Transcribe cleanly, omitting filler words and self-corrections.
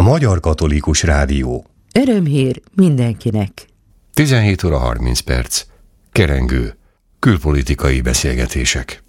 Magyar Katolikus Rádió. Örömhír mindenkinek. 17 óra 30 perc. Kerengő. Külpolitikai beszélgetések.